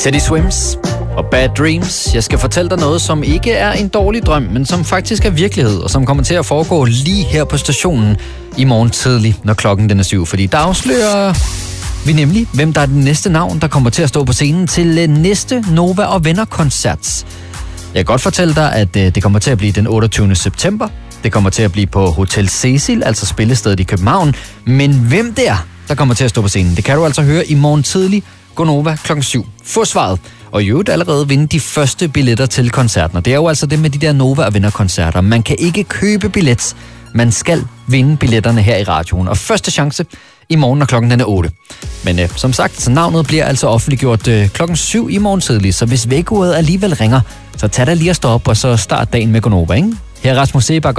Teddy Swims og Bad Dreams. Jeg skal fortælle dig noget, som ikke er en dårlig drøm, men som faktisk er virkelighed, og som kommer til at foregå lige her på stationen i morgen tidlig, når klokken den er 7. Fordi der afslører vi nemlig, hvem der er den næste navn, der kommer til at stå på scenen til næste Nova og Venner-koncert. Jeg kan godt fortælle dig, at det kommer til at blive den 28. september. Det kommer til at blive på Hotel Cecil, altså spillestedet i København. Men hvem der kommer til at stå på scenen, det kan du altså høre i morgen tidlig. Gonova klokken 7. Få svaret. Og i øvrigt allerede vinde de første billetter til koncerten. Og det er jo altså det med de der Nova og Venner-koncerter. Man kan ikke købe billet. Man skal vinde billetterne her i radioen. Og første chance i morgen, når klokken den er 8. Men som sagt, så navnet bliver altså offentliggjort klokken 7 i morgen tidlig. Så hvis vækkeuret alligevel ringer, så tag da lige at stå op og så start dagen med Gonova, ikke? Her er Rasmus Seebach.